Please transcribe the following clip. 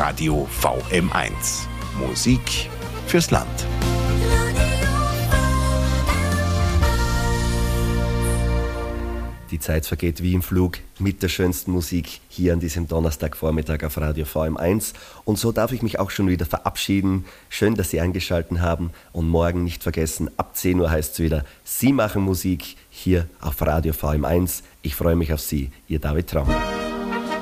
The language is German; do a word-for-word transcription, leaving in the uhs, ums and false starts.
Radio V M eins. Musik fürs Land. Die Zeit vergeht wie im Flug mit der schönsten Musik hier an diesem Donnerstagvormittag auf Radio V M eins. Und so darf ich mich auch schon wieder verabschieden. Schön, dass Sie eingeschaltet haben. Und morgen nicht vergessen, ab zehn Uhr heißt es wieder, Sie machen Musik hier auf Radio V M eins. Ich freue mich auf Sie, Ihr David Traum.